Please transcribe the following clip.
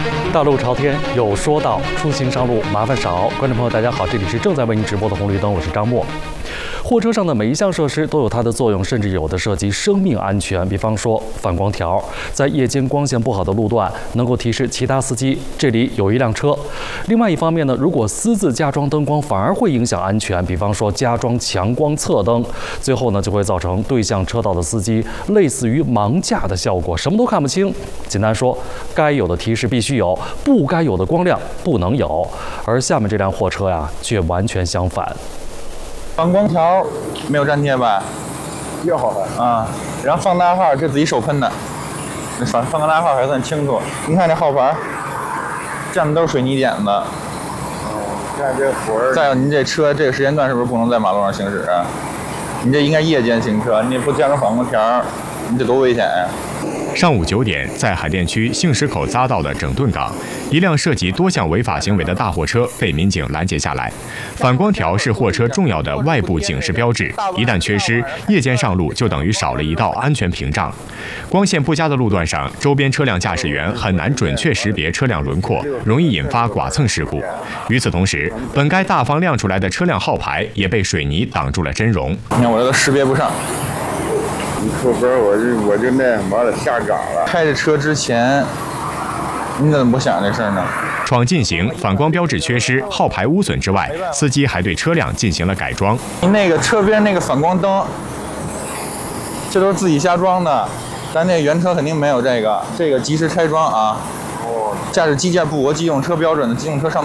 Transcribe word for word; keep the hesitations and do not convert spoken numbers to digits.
大路朝天，有说道，出行上路麻烦少。观众朋友，大家好，这里是正在为您直播的红绿灯，我是张默。货车上的每一项设施都有它的作用，甚至有的涉及生命安全。比方说反光条，在夜间光线不好的路段，能够提示其他司机这里有一辆车。另外一方面呢，如果私自加装灯光，反而会影响安全。比方说加装强光侧灯，最后呢就会造成对向车道的司机类似于盲驾的效果，什么都看不清。简单说，该有的提示必须有，不该有的光亮不能有。而下面这辆货车呀，却完全相反。 反光条没有粘贴吧？ 有好的啊，然后放大号这自己手喷的，那放放个大号还算清楚。你看这号牌，站的都是水泥点子。 哦，看这活儿。 再有，您这车这个时间段是不是不能在马路上行驶啊？你这应该夜间行车，你不加上反光条，你这多危险呀！ 上午九点，在海淀区杏石口匝道的整顿岗，一辆涉及多项违法行为的大货车被民警拦截下来。反光条是货车重要的外部警示标志，一旦缺失，夜间上路就等于少了一道安全屏障。光线不佳的路段上，周边车辆驾驶员很难准确识别车辆轮廓，容易引发剐蹭事故。与此同时，本该大方亮出来的车辆号牌也被水泥挡住了真容。 你看我这都识别不上。 你后边我就我就那什么了，下岗了。 开着车之前，你怎么不想这事儿呢？ 闯进行反光标志缺失、号牌污损之外，司机还对车辆进行了改装。 那个车边那个反光灯，这都是自己瞎装的，咱那原车肯定没有这个，这个及时拆装啊。哦，驾驶机件不符合机动车标准的机动车上